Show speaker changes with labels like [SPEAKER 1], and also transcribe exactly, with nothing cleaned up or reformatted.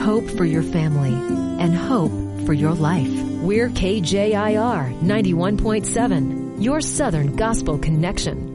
[SPEAKER 1] hope for your family, and hope for your life. We're K J I R ninety-one point seven, your Southern Gospel Connection.